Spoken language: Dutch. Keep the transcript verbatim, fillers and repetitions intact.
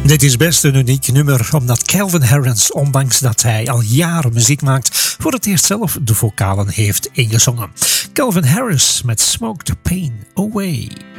Dit is best een uniek nummer, omdat Calvin Harris, ondanks dat hij al jaren muziek maakt, voor het eerst zelf de vocalen heeft ingezongen. Calvin Harris met Smoke the Pain Away.